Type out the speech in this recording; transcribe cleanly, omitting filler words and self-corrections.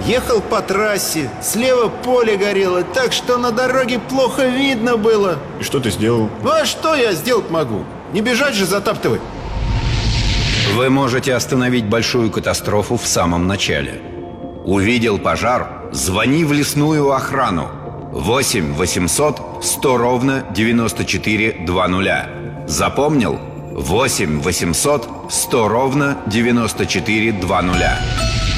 Ехал по трассе, слева поле горело, так что на дороге плохо видно было. И что ты сделал? Ну а что я сделать могу? Не бежать же затаптывать. Вы можете остановить большую катастрофу в самом начале. Увидел пожар? Звони в лесную охрану. 8 800 100 ровно 94 20. Запомнил? 8 800 100 ровно 94 20.